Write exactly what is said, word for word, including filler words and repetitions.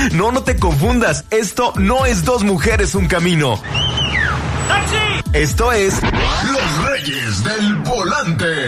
No, no te confundas. Esto no es Dos Mujeres, un Camino. ¡Taxi! Esto es Los Reyes del Volante.